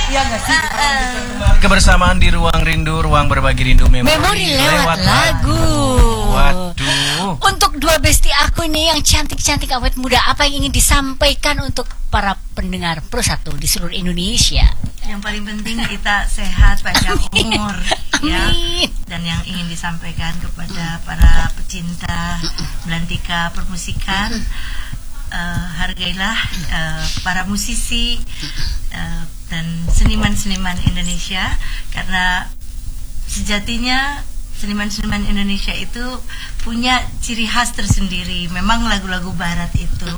Iya nggak sih? Kebersamaan di Ruang Rindu, Ruang Berbagi Rindu Memori lewat lagu. Waduh. Untuk dua besti aku ini yang cantik-cantik awet muda, apa yang ingin disampaikan untuk para pendengar Pro 1 di seluruh Indonesia? Yang paling penting kita sehat, panjang umur, ya. Amin. Dan yang ingin disampaikan kepada para pecinta belantika permusikan, hargailah para musisi dan seniman-seniman Indonesia, karena sejatinya seniman-seniman Indonesia itu punya ciri khas tersendiri. Memang lagu-lagu barat itu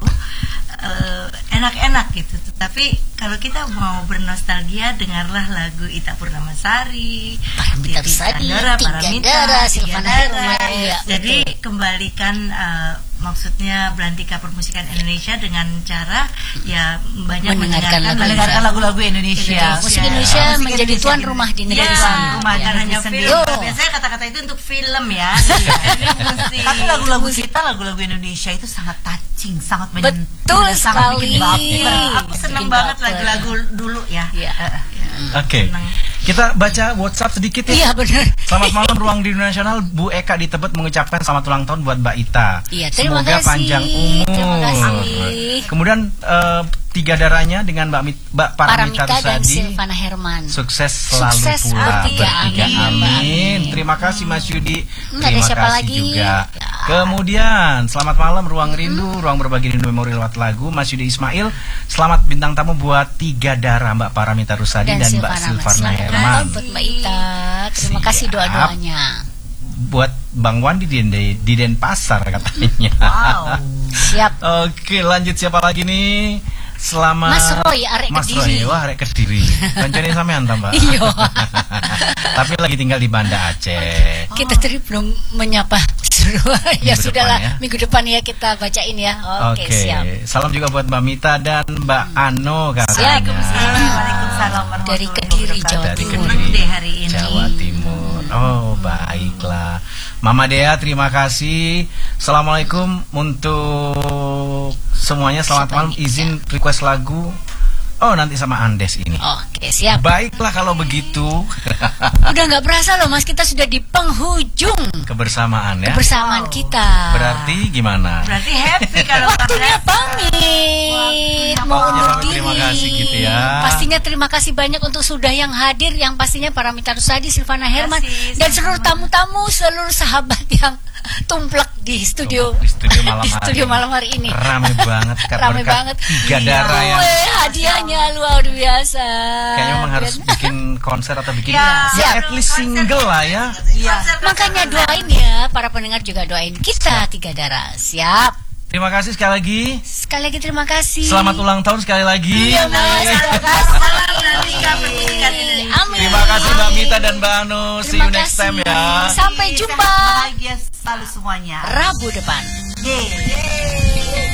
enak-enak gitu, tetapi kalau kita mau bernostalgia, dengarlah lagu Ita Purnamasari, Paramita Rusady, Paramita, Tiga Dara, Silvana Herman. Jadi kembalikan maksudnya belantika permusikan Indonesia dengan cara ya banyak mendengarkan lagu-lagu Indonesia. Musik Indonesia menjadi tuan rumah di negeri sendiri. Rumah dan hanya film. Biasanya kata-kata itu untuk film ya. Tapi lagu-lagu kita, lagu-lagu Indonesia itu sangat touching, sangat menyentuh. Betul sekali. Aku seneng banget lagu-lagu dulu ya. Oke. Kita baca WhatsApp sedikit ya. Iya benar. Selamat malam Ruang Rindu Nasional. Bu Eka di Tebet mengucapkan selamat ulang tahun buat Mbak Ita. Iya, terima Semoga kasih. panjang umur. Terima kasih. Kemudian tiga darahnya dengan Mbak Paramita dan Rusady. Silvana Herman. Sukses selalu Sukses pula bertiga. bertiga. Amin. Amin. Terima kasih Mas Yudi. Ada Terima siapa kasih lagi? juga. Ya. Kemudian selamat malam Ruang Rindu, Ruang Berbagi Rindu Memori lewat lagu. Mas Yudi Ismail. Selamat bintang tamu buat tiga darah Mbak Paramita Rusady dan Mbak Silvana Herman. Buat Mbak Ita. Terima kasih doa-doanya. Buat Bang Wandi di Denpasar katanya. Wow. Siap. Oke, lanjut siapa lagi nih? Selamat Mas Roy, arek Mas Kediri. Roy, wah arek Kediri. Kancane sampean ta, Mbak? Iya. Tapi lagi tinggal di Banda Aceh. Kita tadi belum menyapa. Ya Minggu sudahlah, depan ya. minggu depan ya kita bacain ya. Oke, siap. Salam juga buat Mbak Mita dan Mbak Ano katanya. Waalaikumsalam Dari Kediri, Jawa Dari Timur. Kediri, hari ini. Jawa Timur. Oh, baiklah. Mama Dea, terima kasih. Assalamualaikum untuk semuanya. Selamat malam. Izin request lagu. Oh, nanti sama Andes ini. Oke, siap. Baiklah kalau begitu. Udah nggak berasa loh Mas, kita sudah di penghujung Kebersamaan ya. kebersamaan kita. Berarti gimana? Berarti happy kalau Waktunya pamit. Mau Waktunya undur pamit, diri. terima kasih gitu ya. Pastinya terima kasih banyak untuk sudah yang hadir, yang pastinya Paramita Rusady, Silvana Herman, kasih, dan seluruh tamu-tamu, seluruh sahabat yang tumplek di studio malam hari ini. Rame banget Rame banget. Tiga darah yang Hadiahnya luar biasa. kayaknya memang harus bikin konser atau bikin Ya, at least single lah ya. Makanya doain ya, para pendengar juga doain kita tiga darah. Siap. Terima kasih sekali lagi. Sekali lagi terima kasih. Selamat ulang tahun sekali lagi. Iya Mas, terima kasih. Amin. Terima kasih Mbak Mita dan Mbak Anu. See you next time ya. Sampai jumpa Bahagia selalu semuanya. Rabu depan. Yeay.